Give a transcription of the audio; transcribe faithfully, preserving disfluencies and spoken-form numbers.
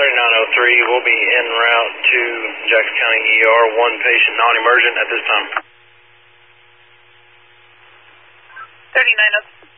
thirty-nine oh three, we'll be en route to Jackson County E R, one patient non-emergent at this time. thirty-nine oh three.